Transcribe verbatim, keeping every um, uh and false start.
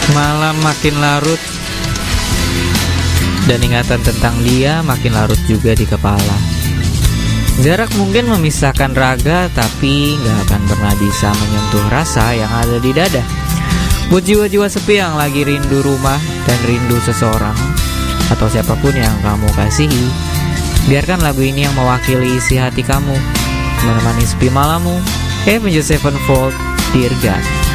Malam makin larut dan ingatan tentang dia makin larut juga di kepala. Jarak mungkin memisahkan raga, tapi gak akan pernah bisa menyentuh rasa yang ada di dada. Buat jiwa-jiwa sepi yang lagi rindu rumah dan rindu seseorang atau siapapun yang kamu kasihi, biarkan lagu ini yang mewakili isi hati kamu, menemani sepi malammu. Avenged Sevenfold, Dear God.